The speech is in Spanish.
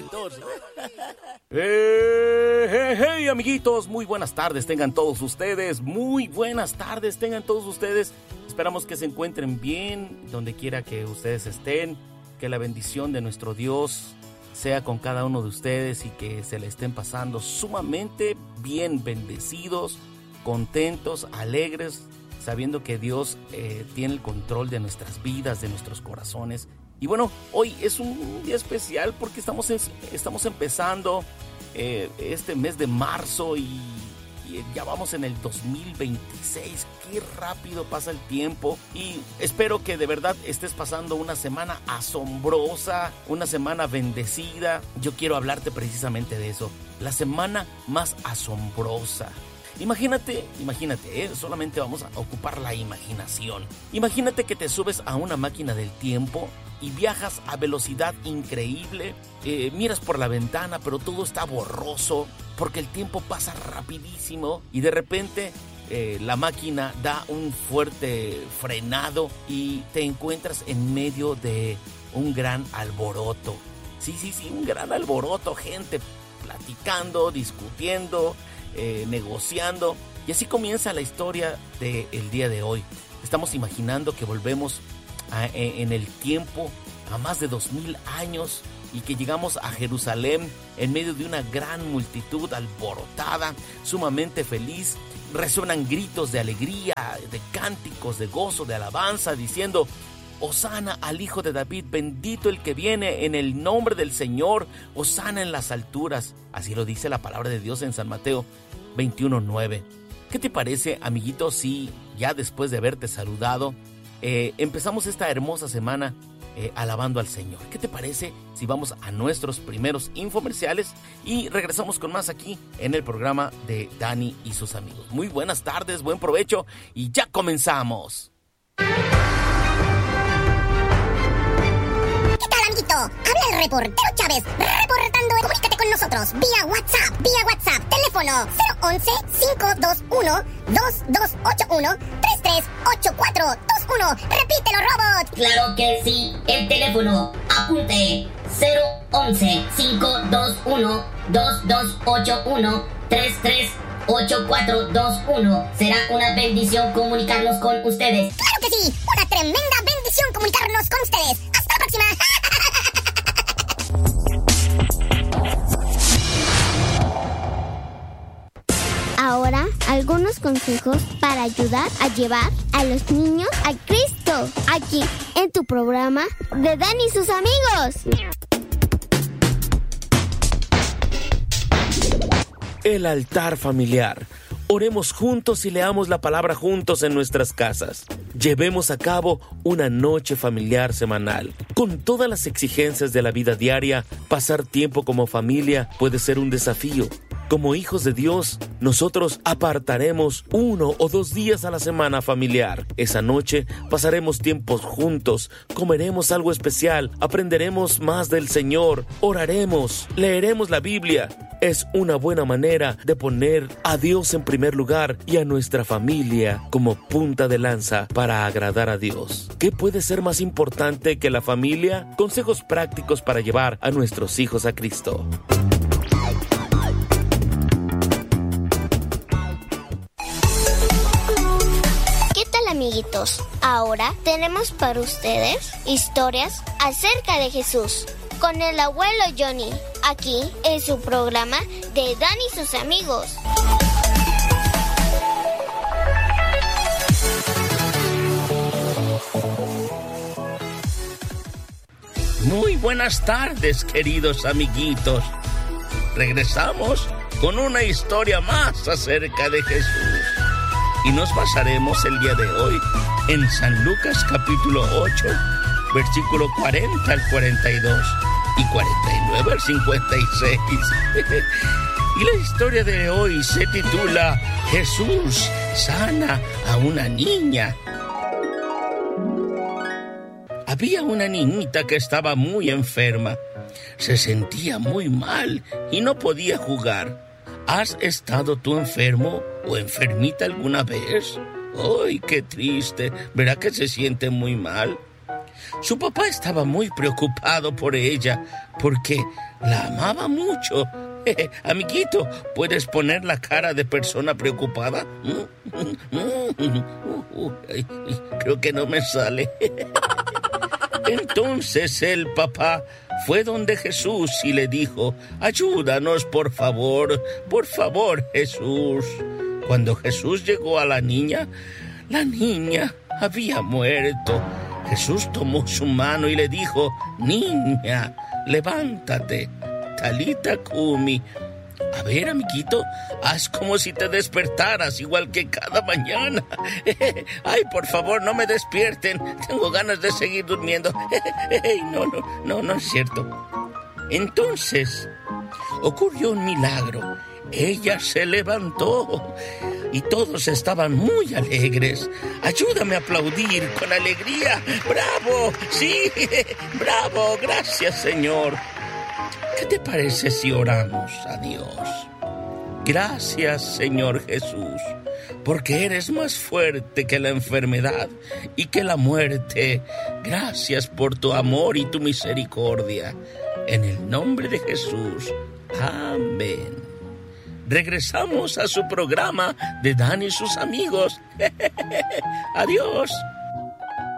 Hey, amiguitos, muy buenas tardes tengan todos ustedes. Esperamos que se encuentren bien donde quiera que ustedes estén. Que la bendición de nuestro Dios sea con cada uno de ustedes y que se le estén pasando sumamente bien, bendecidos, contentos, alegres, sabiendo que Dios tiene el control de nuestras vidas, de nuestros corazones. Y bueno, hoy es un día especial porque estamos empezando este mes de marzo y ya vamos en el 2026. Qué rápido pasa el tiempo y espero que de verdad estés pasando una semana asombrosa, una semana bendecida. Yo quiero hablarte precisamente de eso, la semana más asombrosa. Imagínate, solamente vamos a ocupar la imaginación. Imagínate que te subes a una máquina del tiempo y viajas a velocidad increíble. Miras por la ventana, pero todo está borroso porque el tiempo pasa rapidísimo y de repente la máquina da un fuerte frenado y te encuentras en medio de un gran alboroto. Sí, un gran alboroto, gente platicando, discutiendo, negociando, y así comienza la historia del día de hoy. Estamos imaginando que volvemos en el tiempo a más de 2000 años y que llegamos a Jerusalén en medio de una gran multitud alborotada, sumamente feliz. Resuenan gritos de alegría, de cánticos, de gozo, de alabanza, diciendo: Hosana al Hijo de David, bendito el que viene en el nombre del Señor, Hosana en las alturas. Así lo dice la palabra de Dios en San Mateo 21:9. ¿Qué te parece, amiguito, si ya después de haberte saludado, empezamos esta hermosa semana alabando al Señor? ¿Qué te parece si vamos a nuestros primeros infomerciales y regresamos con más aquí en el programa de Dani y sus amigos? Muy buenas tardes, buen provecho y ya comenzamos. Habla el reportero Chávez, reportando. Comunícate con nosotros vía WhatsApp, teléfono 011-521-2281-338421. Repítelo, robot. Claro que sí, el teléfono, apunte, 011-5221-2281-338421. Será una bendición comunicarnos con ustedes. Claro que sí, una tremenda bendición comunicarnos con ustedes. Hasta la próxima. Ahora, algunos consejos para ayudar a llevar a los niños a Cristo. Aquí, en tu programa de Dani y sus amigos. El altar familiar. Oremos juntos y leamos la palabra juntos en nuestras casas. Llevemos a cabo una noche familiar semanal. Con todas las exigencias de la vida diaria, pasar tiempo como familia puede ser un desafío. Como hijos de Dios, nosotros apartaremos 1 o 2 días a la semana familiar. Esa noche pasaremos tiempos juntos, comeremos algo especial, aprenderemos más del Señor, oraremos, leeremos la Biblia. Es una buena manera de poner a Dios en primer lugar y a nuestra familia como punta de lanza para agradar a Dios. ¿Qué puede ser más importante que la familia? Consejos prácticos para llevar a nuestros hijos a Cristo. Amiguitos, ahora tenemos para ustedes historias acerca de Jesús con el abuelo Johnny, aquí en su programa de Dani y sus amigos. Muy buenas tardes, queridos amiguitos. Regresamos con una historia más acerca de Jesús. Y nos basaremos el día de hoy en San Lucas capítulo 8, versículo 40 al 42 y 49 al 56. Y la historia de hoy se titula Jesús sana a una niña. Había una niñita que estaba muy enferma. Se sentía muy mal y no podía jugar. ¿Has estado tú enfermo o enfermita alguna vez? ¡Ay, qué triste! ¿Verá que se siente muy mal? Su papá estaba muy preocupado por ella porque la amaba mucho. Amiguito, ¿puedes poner la cara de persona preocupada? Creo que no me sale. Entonces el papá fue donde Jesús y le dijo: ayúdanos, por favor, Jesús. Cuando Jesús llegó a la niña había muerto. Jesús tomó su mano y le dijo: niña, levántate. Talita Kumi. A ver, amiguito, haz como si te despertaras, igual que cada mañana. Ay, por favor, no me despierten. Tengo ganas de seguir durmiendo. No es cierto. Entonces, ocurrió un milagro. Ella se levantó y todos estaban muy alegres. Ayúdame a aplaudir con alegría. ¡Bravo! ¡Sí! ¡Bravo! Gracias, Señor. ¿Qué te parece si oramos a Dios? Gracias, Señor Jesús, porque eres más fuerte que la enfermedad y que la muerte. Gracias por tu amor y tu misericordia. En el nombre de Jesús. Amén. Regresamos a su programa de Dan y sus amigos. Adiós.